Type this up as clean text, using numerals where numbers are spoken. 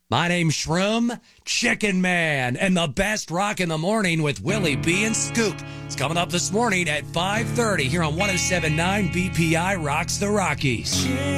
My name's Shroom Chicken Man, and the best rock in the morning with Willie B and Scoop. It's coming up this morning at 5:30 here on 107.9 BPI Rocks the Rockies.